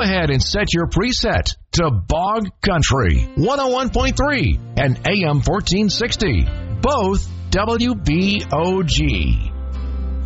ahead and set your preset to Bog Country 101.3 and AM 1460. Both WBOG.